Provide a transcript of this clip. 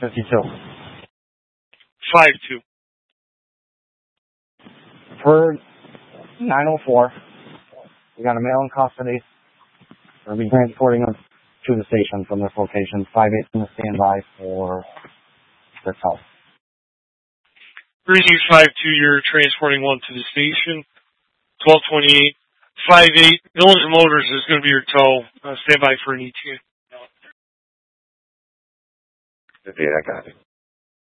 52. 52. For 904, we got a male in custody. We'll be transporting him to the station from this location. 58 in the standby for this help. Breezy 52, you're transporting one to the station. 1228. 58, Village Motors is going to be your tow. Stand by for an ETA. 58, I got it.